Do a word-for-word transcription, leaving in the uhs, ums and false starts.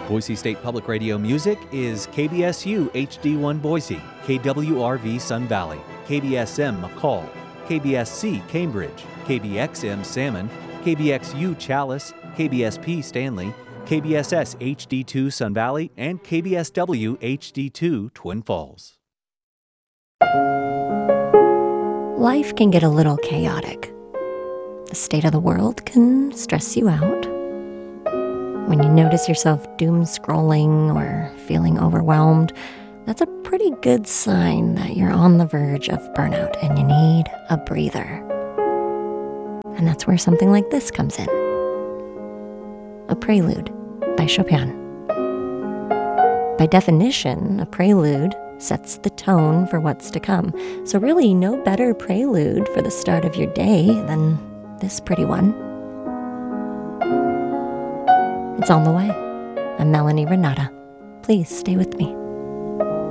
Boise State Public Radio music is K B S U H D one Boise, K W R V Sun Valley, K B S M McCall, K B S C Cambridge, K B X M Salmon, K B X U Chalice, K B S P Stanley, K B S S H D two Sun Valley, and K B S W H D two Twin Falls. Life can get a little chaotic. The state of the world can stress you out. When you notice yourself doom scrolling or feeling overwhelmed, that's a pretty good sign that you're on the verge of burnout and you need a breather. And that's where something like this comes in. A prelude by Chopin. By definition, a prelude sets the tone for what's to come. So really, no better prelude for the start of your day than this pretty one. It's on the way. I'm Melanie Renata. Please stay with me.